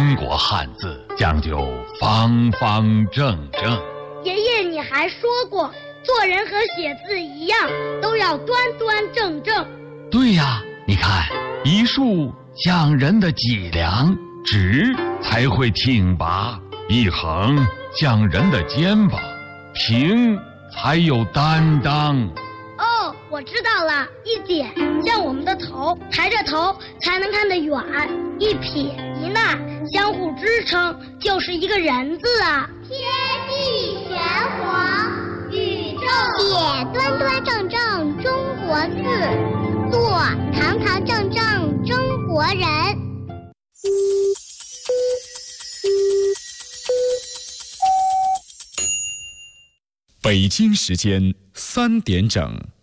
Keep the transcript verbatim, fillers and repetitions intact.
中国汉字讲究方方正正。 爷爷，你还说过，做人和写字一样，都要端端正正。 对呀，你看，一竖讲人的脊梁，直才会挺拔；一横讲人的肩膀，平才有担当。 哦，我知道了，一点像我们的头，抬着头才能看得远；一撇一捺相互支撑，就是一个人字啊。 天地玄黄，宇宙写端端正正中国字，做堂堂正正中国人。 北京时间三点整。